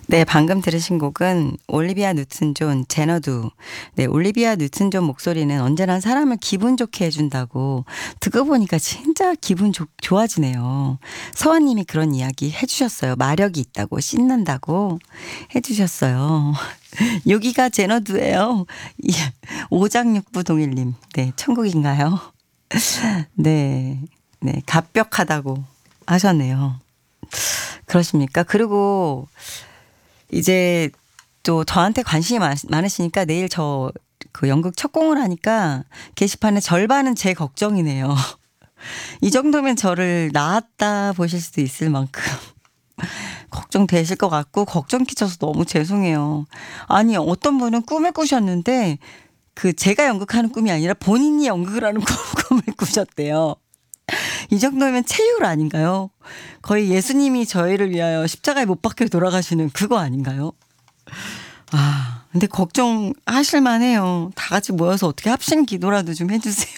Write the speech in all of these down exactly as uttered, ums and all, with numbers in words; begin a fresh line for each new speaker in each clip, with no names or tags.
네, 방금 들으신 곡은 올리비아 뉴튼 존 제너두. 네, 올리비아 뉴튼 존 목소리는 언제나 사람을 기분 좋게 해준다고 듣고 보니까 진짜 기분 좋, 좋아지네요. 서원님이 그런 이야기 해주셨어요. 마력이 있다고, 신난다고 해주셨어요. 여기가 제너두예요. 오장육부 동일님. 네, 천국인가요? 네, 네, 갑벽하다고 하셨네요. 그러십니까? 그리고 이제 또 저한테 관심이 많, 많으시니까 내일 저 그 연극 첫 공을 하니까 게시판의 절반은 제 걱정이네요. 이 정도면 저를 나았다 보실 수도 있을 만큼 걱정되실 것 같고 걱정 끼쳐서 너무 죄송해요. 아니 어떤 분은 꿈을 꾸셨는데 그 제가 연극하는 꿈이 아니라 본인이 연극을 하는 꿈을 꾸셨대요. 이 정도면 체휼 아닌가요? 거의 예수님이 저희를 위하여 십자가에 못 박혀 돌아가시는 그거 아닌가요? 아, 근데 걱정하실 만해요. 다 같이 모여서 어떻게 합심 기도라도 좀 해주세요.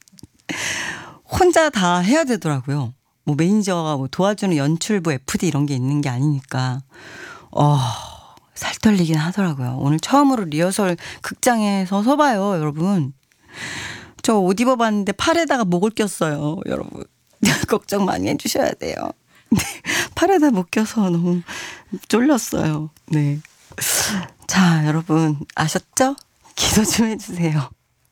혼자 다 해야 되더라고요. 뭐 매니저가 뭐 도와주는 연출부 에프디 이런 게 있는 게 아니니까. 어, 살 떨리긴 하더라고요. 오늘 처음으로 리허설 극장에 서서 봐요, 여러분. 저 옷 입어봤는데 팔에다가 목을 꼈어요, 여러분. 걱정 많이 해주셔야 돼요. 네, 팔에다 못 껴서 너무 쫄렸어요. 네. 자, 여러분 아셨죠? 기도 좀 해주세요.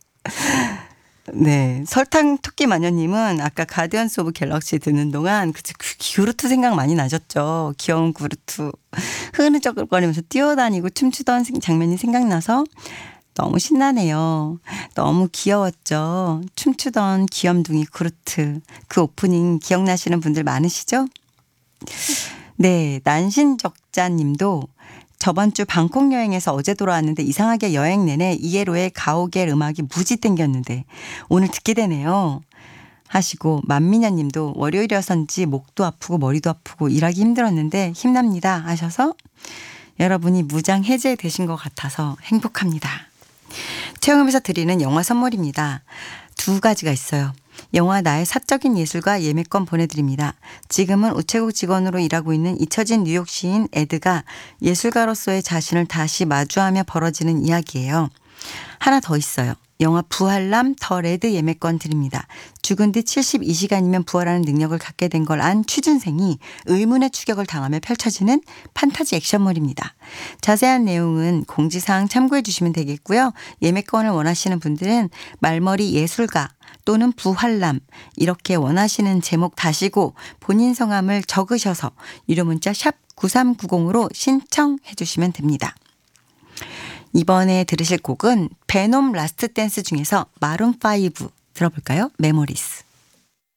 네, 설탕 토끼 마녀님은 아까 가디언스 오브 갤럭시 듣는 동안 그 구루트 생각 많이 나셨죠? 귀여운 구루트 흐느적거리면서 뛰어다니고 춤추던 장면이 생각나서 너무 신나네요. 너무 귀여웠죠? 춤추던 귀염둥이 구루트. 그 오프닝 기억나시는 분들 많으시죠? 네, 난신적자님도 저번 주 방콕 여행에서 어제 돌아왔는데 이상하게 여행 내내 이에로의 가오갤 음악이 무지 땡겼는데 오늘 듣게 되네요. 하시고 만미녀 님도 월요일이어서인지 목도 아프고 머리도 아프고 일하기 힘들었는데 힘납니다 하셔서 여러분이 무장 해제되신 것 같아서 행복합니다. 체험에서 드리는 영화 선물입니다. 두 가지가 있어요. 영화 나의 사적인 예술가 예매권 보내드립니다. 지금은 우체국 직원으로 일하고 있는 잊혀진 뉴욕 시인 에드가 예술가로서의 자신을 다시 마주하며 벌어지는 이야기예요. 하나 더 있어요. 영화 부활남 더 레드 예매권 드립니다. 죽은 뒤 칠십이 시간이면 부활하는 능력을 갖게 된 걸 안 취준생이 의문의 추격을 당하며 펼쳐지는 판타지 액션물입니다. 자세한 내용은 공지사항 참고해 주시면 되겠고요. 예매권을 원하시는 분들은 말머리 예술가 또는 부활남 이렇게 원하시는 제목 다시고 본인 성함을 적으셔서 유료 문자 샵 구삼구공으로 신청해 주시면 됩니다. 이번에 들으실 곡은 베놈 라스트 댄스 중에서 마룬 파이브 들어볼까요? 메모리스.